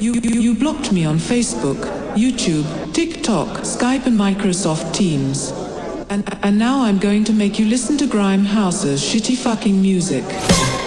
You blocked me on Facebook, YouTube, TikTok, Skype and Microsoft Teams. And now I'm going to make you listen to Grime House's shitty fucking music.